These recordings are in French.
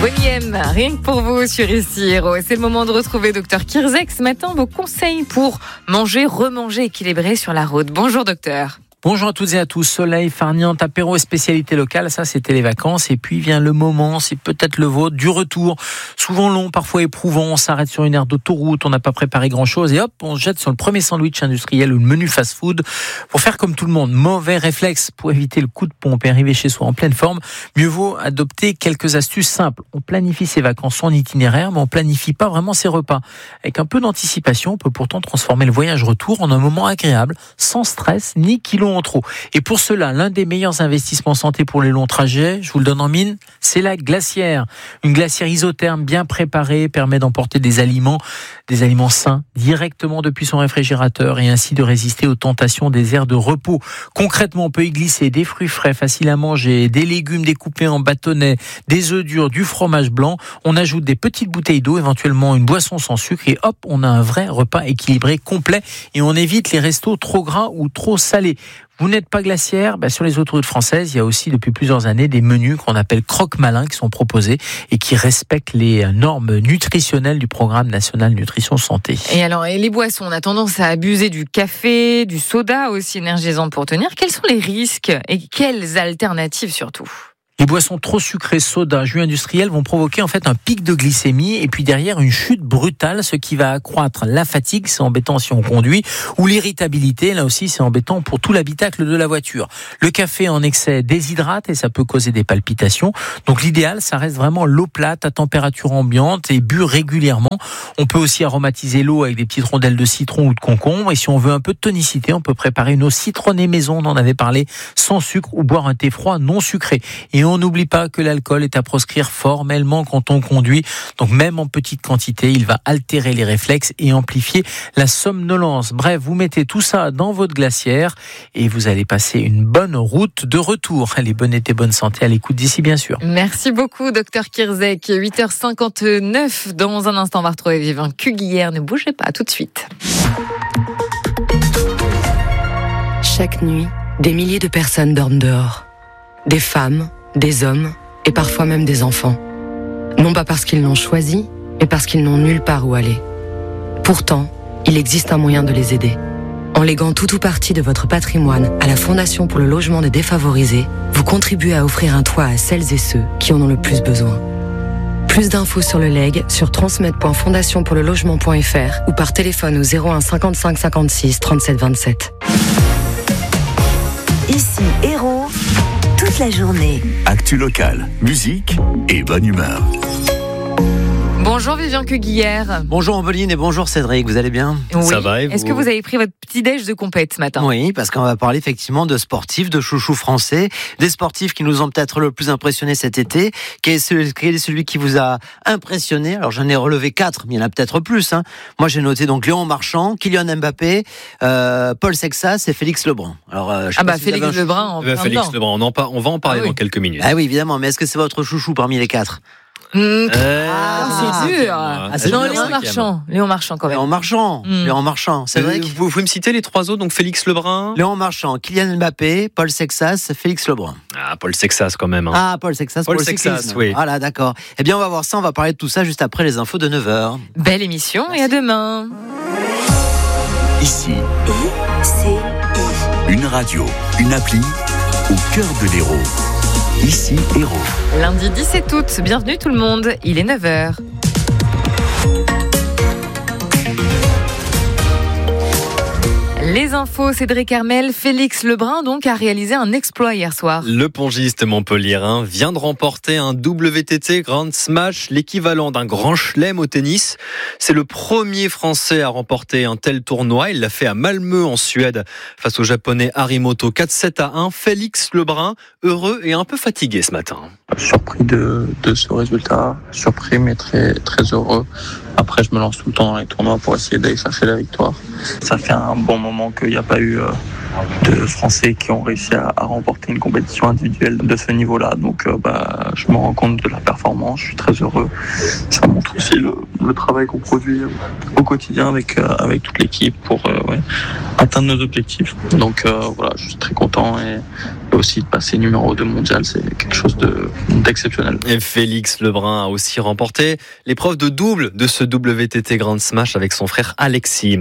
Bonnie M, rien que pour vous sur Ici Héros. C'est le moment de retrouver Dr Kirzek. Ce matin, vos conseils pour manger, remanger équilibré sur la route. Bonjour docteur. Bonjour à toutes et à tous, soleil, farniente, apéro et spécialité locale, ça c'était les vacances. Et puis vient le moment, c'est peut-être le vôtre, du retour. Souvent long, parfois éprouvant, on s'arrête sur une aire d'autoroute, on n'a pas préparé grand-chose et hop, on se jette sur le premier sandwich industriel ou le menu fast-food. Pour faire comme tout le monde, mauvais réflexe pour éviter le coup de pompe et arriver chez soi en pleine forme, mieux vaut adopter quelques astuces simples. On planifie ses vacances, son itinéraire, mais on planifie pas vraiment ses repas. Avec un peu d'anticipation, on peut pourtant transformer le voyage retour en un moment agréable, sans stress ni kilos en trop. Et pour cela, l'un des meilleurs investissements santé pour les longs trajets, je vous le donne en mine, c'est la glacière. Une glacière isotherme bien préparée permet d'emporter des aliments sains directement depuis son réfrigérateur et ainsi de résister aux tentations des aires de repos. Concrètement, on peut y glisser des fruits frais faciles à manger, des légumes découpés en bâtonnets, des œufs durs, du fromage blanc. On ajoute des petites bouteilles d'eau, éventuellement une boisson sans sucre et hop, on a un vrai repas équilibré, complet et on évite les restos trop gras ou trop salés. Vous n'êtes pas glaciaire, sur les autoroutes françaises, il y a aussi depuis plusieurs années des menus qu'on appelle croque-malins qui sont proposés et qui respectent les normes nutritionnelles du programme national nutrition santé. Et alors, les boissons, on a tendance à abuser du café, du soda aussi énergisant pour tenir. Quels sont les risques et quelles alternatives surtout ? Les boissons trop sucrées, soda, jus industriels vont provoquer en fait un pic de glycémie et puis derrière une chute brutale, ce qui va accroître la fatigue, c'est embêtant si on conduit, ou l'irritabilité, là aussi c'est embêtant pour tout l'habitacle de la voiture. Le café en excès déshydrate et ça peut causer des palpitations. Donc l'idéal, ça reste vraiment l'eau plate à température ambiante et bu régulièrement. On peut aussi aromatiser l'eau avec des petites rondelles de citron ou de concombre et si on veut un peu de tonicité, on peut préparer une eau citronnée maison, on en avait parlé, sans sucre ou boire un thé froid non sucré. Et on n'oublie pas que l'alcool est à proscrire formellement quand on conduit. Donc même en petite quantité, il va altérer les réflexes et amplifier la somnolence. Bref, vous mettez tout ça dans votre glacière et vous allez passer une bonne route de retour. Allez, bon été, bonne santé à l'écoute d'ici bien sûr. Merci beaucoup Dr Kirzek. 8h59. Dans un instant, on va retrouver Vivien Cuguière. Ne bougez pas, tout de suite. Chaque nuit, des milliers de personnes dorment dehors. Des femmes, des hommes et parfois même des enfants. Non pas parce qu'ils l'ont choisi, mais parce qu'ils n'ont nulle part où aller. Pourtant, il existe un moyen de les aider. En léguant tout ou partie de votre patrimoine à la Fondation pour le logement des défavorisés, vous contribuez à offrir un toit à celles et ceux qui en ont le plus besoin. Plus d'infos sur le legs sur transmet.fondationpourlelogement.fr ou par téléphone au 01 55 56 37 27. Ici Héros, toute la journée. Actu locale, musique et bonne humeur. Bonjour Vivien Cuguière. Bonjour Ambeline et bonjour Cédric, vous allez bien ? Oui. Ça va et vous ? Est-ce que vous avez pris votre petit déj de compète ce matin ? Oui, parce qu'on va parler effectivement de sportifs, de chouchous français, des sportifs qui nous ont peut-être le plus impressionné cet été. Quel est celui qui vous a impressionné ? Alors j'en ai relevé 4, mais il y en a peut-être plus. Moi j'ai noté donc Léon Marchand, Kylian Mbappé, Paul Sexas et Félix Lebrun. Alors, Félix Lebrun, Félix Lebrun, on va en parler dans quelques minutes. Ah oui, évidemment, mais est-ce que c'est votre chouchou parmi les 4 ? C'est dur. Léon Marchand quand même. Léon Marchand, c'est vrai. Vous pouvez me citer les 3 autres, donc Félix Lebrun, Léon Marchand, Kylian Mbappé, Paul Sexas, Félix Lebrun. Ah, Paul Sexas quand même. Paul Sexas, Paul Sexas, oui. Voilà, d'accord. Eh bien, on va voir ça, on va parler de tout ça juste après les infos de 9h. Belle émission. Merci. Et à demain. Ici, une radio, une appli au cœur de l'Hérault. Ici Héros. Lundi 17 août, bienvenue tout le monde, il est 9h. Les infos, Cédric Armel, Félix Lebrun donc a réalisé un exploit hier soir. Le pongiste montpelliérain vient de remporter un WTT Grand Smash, l'équivalent d'un grand chelem au tennis. C'est le premier Français à remporter un tel tournoi. Il l'a fait à Malmö en Suède face au Japonais Harimoto 4-7-1. Félix Lebrun, heureux et un peu fatigué ce matin. Surpris de ce résultat, surpris mais très, très heureux. Après, je me lance tout le temps dans les tournois pour essayer d'aller chercher la victoire. Ça fait un bon moment qu'il n'y a pas eu de Français qui ont réussi à remporter une compétition individuelle de ce niveau-là. Donc, je me rends compte de la performance, je suis très heureux. Ça montre aussi le travail qu'on produit au quotidien avec toute l'équipe pour atteindre nos objectifs. Donc, je suis très content et aussi de passer numéro 2 mondial, c'est quelque chose d'exceptionnel. Et Félix Lebrun a aussi remporté l'épreuve de double de ce WTT Grand Smash avec son frère Alexis.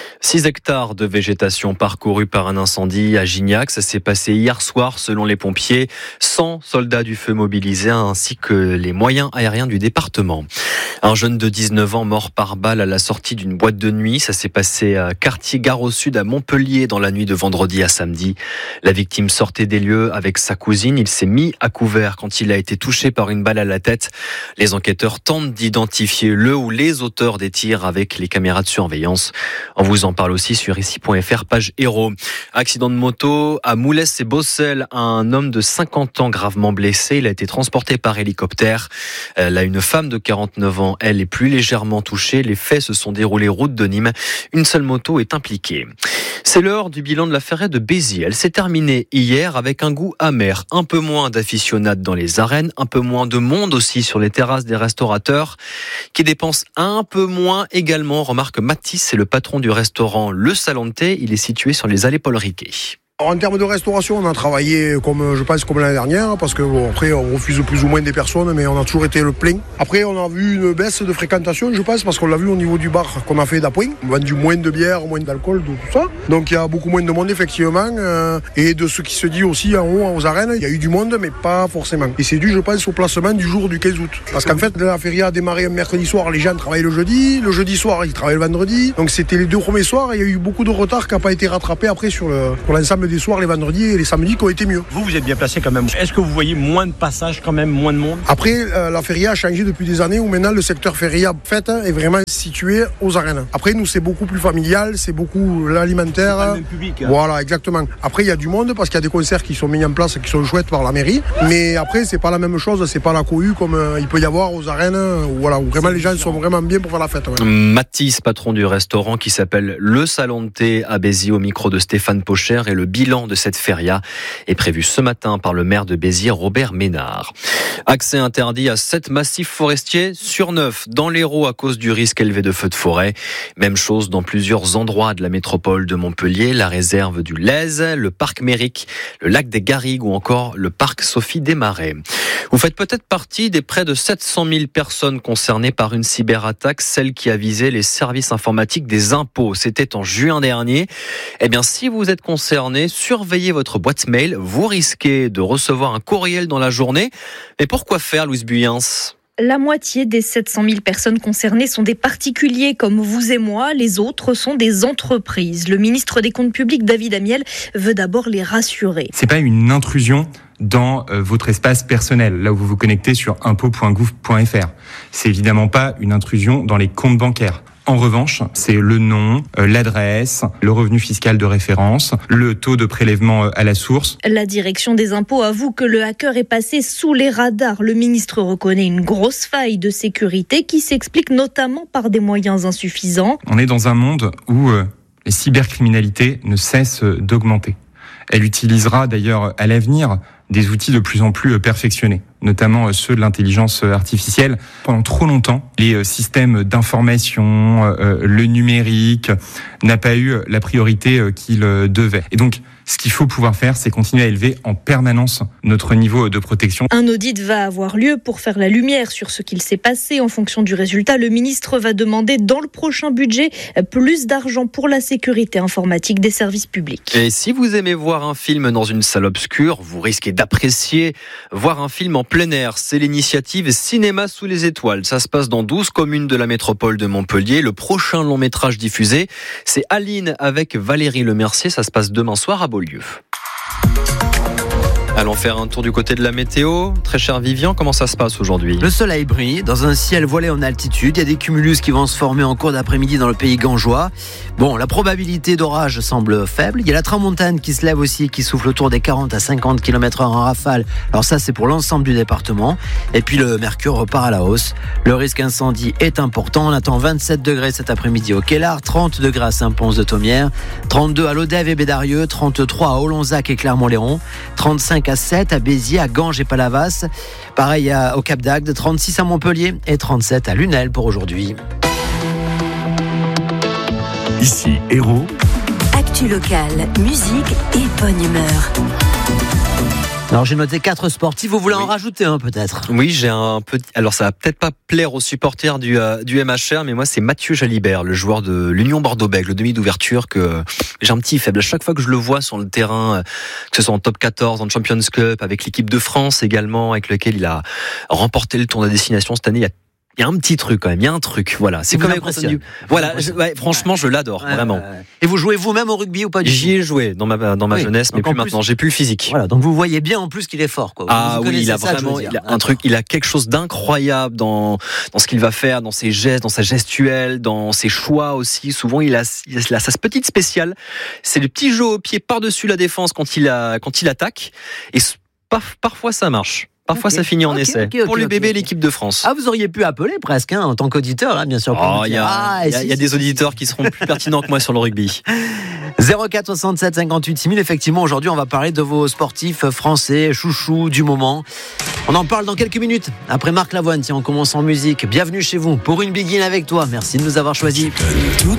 6 hectares de végétation parcourus par un incendie à Gignac. Ça s'est passé hier soir selon les pompiers. 100 soldats du feu mobilisés ainsi que les moyens aériens du département. Un jeune de 19 ans mort par balle à la sortie d'une boîte de nuit. Ça s'est passé à quartier Gare au Sud à Montpellier dans la nuit de vendredi à samedi. La victime sortait des lieux avec sa cousine. Il s'est mis à couvert quand il a été touché par une balle à la tête. Les enquêteurs tentent d'identifier le ou les auteurs des tirs avec les caméras de surveillance. On vous en parle aussi sur ici.fr, page héros. Accident de moto à Moulès et Bossel. Un homme de 50 ans gravement blessé. Il a été transporté par hélicoptère. Là, une femme de 49 ans, elle, est plus légèrement touchée. Les faits se sont déroulés route de Nîmes. Une seule moto est impliquée. C'est l'heure du bilan de la Ferraille de Béziers. Elle s'est terminée hier avec un goût amer. Un peu moins d'aficionades dans les arènes, un peu moins de monde aussi sur les terrasses des restaurateurs qui dépensent un peu moins également. Remarque Mathis, c'est le patron du restaurant Le Salon de Thé. Il est situé sur les allées Paul Riquet. En termes de restauration, on a travaillé comme l'année dernière, parce que après on refuse plus ou moins des personnes, mais on a toujours été le plein. Après on a vu une baisse de fréquentation, je pense, parce qu'on l'a vu au niveau du bar qu'on a fait d'appoint. On vend du moins de bière, moins d'alcool, tout ça. Donc il y a beaucoup moins de monde effectivement. Et de ce qui se dit aussi en haut aux arènes, il y a eu du monde, mais pas forcément. Et c'est dû, je pense, au placement du jour du 15 août. Parce qu'en fait, la feria a démarré un mercredi soir, les gens travaillent le jeudi soir ils travaillent le vendredi. Donc c'était les 2 premiers soirs, et il y a eu beaucoup de retard qui n'a pas été rattrapé après pour l'ensemble des soirs, les vendredis et les samedis qui ont été mieux. Vous êtes bien placé quand même. Est-ce que vous voyez moins de passages quand même, moins de monde? Après, la feria a changé depuis des années où maintenant le secteur feria fête est vraiment situé aux arènes. Après, nous, c'est beaucoup plus familial, c'est beaucoup l'alimentaire. C'est pas le même public. Voilà, exactement. Après, il y a du monde parce qu'il y a des concerts qui sont mis en place, qui sont chouettes par la mairie. Mais après, c'est pas la même chose, c'est pas la cohue comme il peut y avoir aux arènes. Voilà, où vraiment les gens sont vraiment bien pour faire la fête. Ouais. Mathis, patron du restaurant qui s'appelle Le Salon de Thé à Béziers, au micro de Stéphane Pocher, et le bilan de cette feria est prévu ce matin par le maire de Béziers, Robert Ménard. Accès interdit à 7 massifs forestiers sur 9 dans l'Hérault à cause du risque élevé de feux de forêt. Même chose dans plusieurs endroits de la métropole de Montpellier, la réserve du Lez, le parc Méric, le lac des Garrigues ou encore le parc Sophie des Marais. Vous faites peut-être partie des près de 700 000 personnes concernées par une cyberattaque, celle qui a visé les services informatiques des impôts. C'était en juin dernier. Eh bien, si vous êtes concerné, surveillez votre boîte mail. Vous risquez de recevoir un courriel dans la journée. Mais pourquoi faire, Louise Buyens ? La moitié des 700 000 personnes concernées sont des particuliers comme vous et moi. Les autres sont des entreprises. Le ministre des Comptes publics, David Amiel, veut d'abord les rassurer. C'est pas une intrusion dans votre espace personnel, là où vous vous connectez sur impôts.gouv.fr. C'est évidemment pas une intrusion dans les comptes bancaires. En revanche, c'est le nom, l'adresse, le revenu fiscal de référence, le taux de prélèvement à la source. La direction des impôts avoue que le hacker est passé sous les radars. Le ministre reconnaît une grosse faille de sécurité qui s'explique notamment par des moyens insuffisants. On est dans un monde où les cybercriminalités ne cessent d'augmenter. Elle utilisera d'ailleurs à l'avenir des outils de plus en plus perfectionnés, notamment ceux de l'intelligence artificielle. Pendant trop longtemps, les systèmes d'information, le numérique, n'a pas eu la priorité qu'il devait. Et donc, ce qu'il faut pouvoir faire, c'est continuer à élever en permanence notre niveau de protection. Un audit va avoir lieu pour faire la lumière sur ce qu'il s'est passé. En fonction du résultat, le ministre va demander dans le prochain budget plus d'argent pour la sécurité informatique des services publics. Et si vous aimez voir un film dans une salle obscure, vous risquez d'apprécier voir un film en plein air. C'est l'initiative Cinéma sous les étoiles. Ça se passe dans 12 communes de la métropole de Montpellier. Le prochain long métrage diffusé, c'est Aline avec Valérie Lemercier. Ça se passe demain soir à Beaulieu. Allons faire un tour du côté de la météo. Très cher Vivian, comment ça se passe aujourd'hui ? Le soleil brille dans un ciel voilé en altitude. Il y a des cumulus qui vont se former en cours d'après-midi dans le pays gangeois. Bon, la probabilité d'orage semble faible. Il y a la tramontane qui se lève aussi, qui souffle autour des 40 à 50 km/h en rafale. Alors ça, c'est pour l'ensemble du département. Et puis le mercure repart à la hausse. Le risque incendie est important. On attend 27 degrés cet après-midi au Kellar, 30 degrés à Saint-Pons-de-Thomières, 32 à Lodève et Bédarieux, 33 à Olonzac et Clermont-Léron, 35 à 7 à Béziers, à Ganges et Palavas. Pareil au Cap d'Agde, 36 à Montpellier et 37 à Lunel pour aujourd'hui. Ici, Héros. Actu locale, musique et bonne humeur. Alors j'ai noté 4 sportifs, vous voulez en rajouter un peut-être? Oui, j'ai un petit. Alors ça va peut-être pas plaire aux supporters du MHR, mais moi c'est Mathieu Jalibert, le joueur de l'Union Bordeaux-Bègles, le demi d'ouverture, que j'ai un petit faible. À chaque fois que je le vois sur le terrain, que ce soit en top 14, en Champions Cup, avec l'équipe de France également, avec lequel il a remporté le tournoi de destination cette année, il y a un petit truc quand même, il y a un truc, voilà. C'est quand même voilà, franchement, je l'adore, vraiment. Et vous jouez vous-même au rugby ou pas du tout? J'y ai joué dans ma jeunesse, mais plus maintenant. J'ai plus le physique. Voilà, donc vous voyez bien en plus qu'il est fort, quoi. Il a vraiment, il a un truc, il a quelque chose d'incroyable dans ce qu'il va faire, dans ses gestes, dans sa gestuelle, dans ses choix aussi. Souvent, il a sa petite spéciale. C'est le petit jeu au pied par-dessus la défense quand il attaque. Et parfois, ça marche. Parfois, ça finit en essai. Pour les bébés, l'équipe de France. Ah, vous auriez pu appeler presque, en tant qu'auditeur, là, bien sûr. Il y a des auditeurs qui seront plus pertinents que moi sur le rugby. 04 67 58 6000. Effectivement, aujourd'hui, on va parler de vos sportifs français, chouchous du moment. On en parle dans quelques minutes. Après Marc Lavoine, on commence en musique. Bienvenue chez vous pour une Begin avec toi. Merci de nous avoir choisis. Toute